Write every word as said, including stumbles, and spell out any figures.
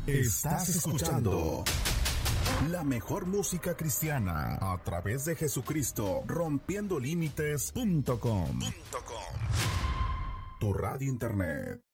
Estás escuchando la mejor música cristiana a través de Jesucristo, rompiendo límites punto com. Tu radio internet.